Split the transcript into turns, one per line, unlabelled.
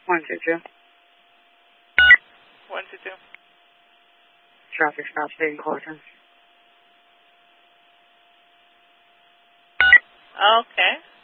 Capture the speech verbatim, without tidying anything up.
one two two.
one two two.
Traffic stop, Stadium Cortland.
Okay.